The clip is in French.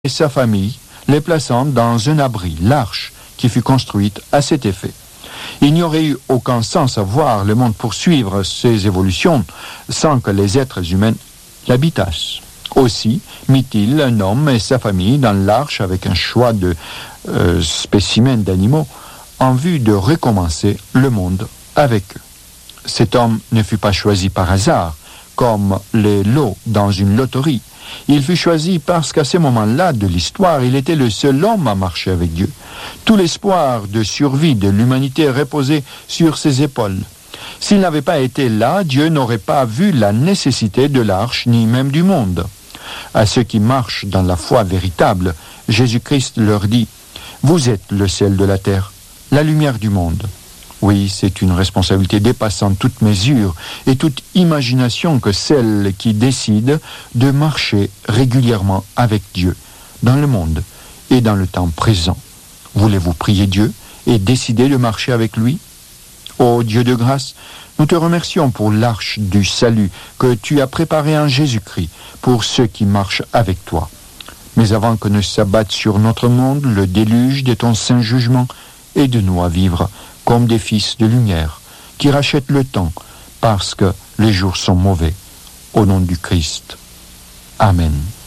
et sa famille, les plaçant dans un abri, l'arche, qui fut construite à cet effet. Il n'y aurait eu aucun sens à voir le monde poursuivre ses évolutions sans que les êtres humains l'habitassent. Aussi mit-il un homme et sa famille dans l'arche avec un choix de spécimens d'animaux en vue de recommencer le monde avec eux. Cet homme ne fut pas choisi par hasard, comme les lots dans une loterie. Il fut choisi parce qu'à ce moment-là de l'histoire, il était le seul homme à marcher avec Dieu. Tout l'espoir de survie de l'humanité reposait sur ses épaules. S'il n'avait pas été là, Dieu n'aurait pas vu la nécessité de l'arche, ni même du monde. À ceux qui marchent dans la foi véritable, Jésus-Christ leur dit « Vous êtes le sel de la terre, la lumière du monde. » Oui, c'est une responsabilité dépassant toute mesure et toute imagination que celle qui décide de marcher régulièrement avec Dieu dans le monde et dans le temps présent. Voulez-vous prier Dieu et décider de marcher avec lui? Ô Dieu de grâce, nous te remercions pour l'arche du salut que tu as préparée en Jésus-Christ pour ceux qui marchent avec toi. Mais avant que ne s'abatte sur notre monde le déluge de ton saint jugement, aide-nous à vivre comme des fils de lumière, qui rachètent le temps, parce que les jours sont mauvais. Au nom du Christ. Amen.